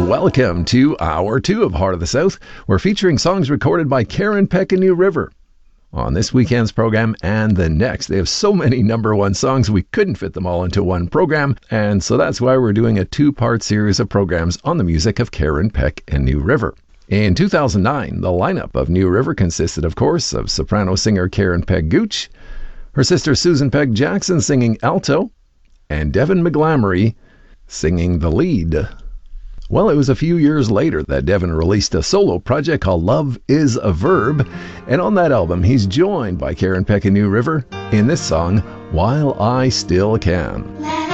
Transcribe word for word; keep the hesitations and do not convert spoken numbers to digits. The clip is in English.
Welcome to Hour two of Heart of the South. We're featuring songs recorded by Karen Peck and New River. On this weekend's program and the next, they have so many number one songs we couldn't fit them all into one program, and so that's why we're doing a two-part series of programs on the music of Karen Peck and New River. In two thousand nine, the lineup of New River consisted, of course, of soprano singer Karen Peck Gooch, her sister Susan Peck Jackson singing alto, and Devin McGlamory singing the lead. Well, it was a few years later that Devin released a solo project called Love is a Verb, and on that album he's joined by Karen Peck and New River in this song, While I Still Can.